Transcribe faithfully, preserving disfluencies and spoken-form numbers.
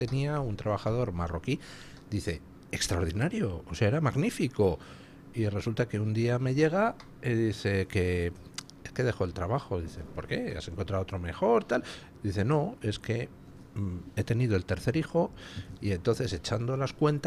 tenía un trabajador marroquí, dice, extraordinario, o sea, era magnífico. Y resulta que un día me llega y dice que es que dejó el trabajo. Dice, ¿por qué? ¿Has encontrado otro mejor? Tal. Dice, no, es que mm, he tenido el tercer hijo y entonces echando las cuentas